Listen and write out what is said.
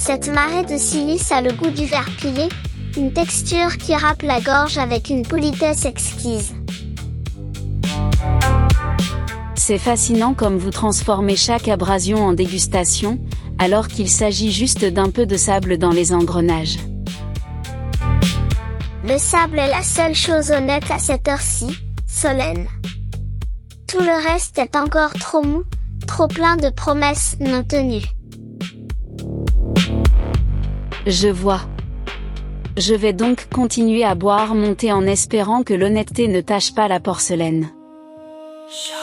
Cette marée de silice a le goût du verre pilé, une texture qui râpe la gorge avec une politesse exquise. C'est fascinant comme vous transformez chaque abrasion en dégustation, alors qu'il s'agit juste d'un peu de sable dans les engrenages. Le sable est la seule chose honnête à cette heure-ci, Solène. Tout le reste est encore trop mou, trop plein de promesses non tenues. Je vois. Je vais donc continuer à boire mon thé en espérant que l'honnêteté ne tache pas la porcelaine.